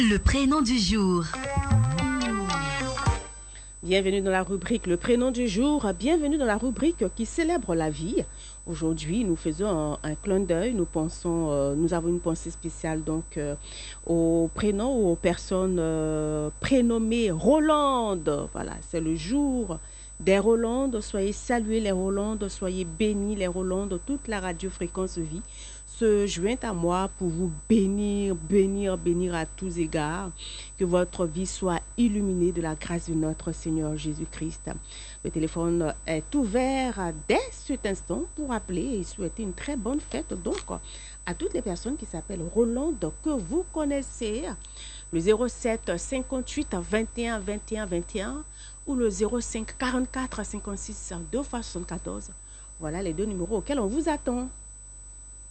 Le prénom du jour. Bienvenue dans la rubrique Le prénom du jour. Bienvenue dans la rubrique qui célèbre la vie. Aujourd'hui, nous faisons un clin d'œil. Nous avons une pensée spéciale aux prénoms ou aux personnes prénommées Rolande. Voilà, c'est le jour des Rolandes. Soyez salués les Rolandes, soyez bénis les Rolandes. Toute la radiofréquence vie se joint à moi pour vous bénir à tous égards. Que votre vie soit illuminée de la grâce de notre Seigneur Jésus-Christ. Le téléphone est ouvert dès cet instant pour appeler et souhaiter une très bonne fête donc à toutes les personnes qui s'appellent Rolande que vous connaissez. Le 07 58 21 21 21 ou le 05 44 56 2 fois 74. Voilà les deux numéros auxquels on vous attend.